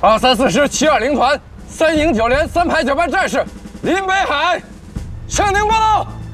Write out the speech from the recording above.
234师720团3营9连3排9班战士林北海，向您报告。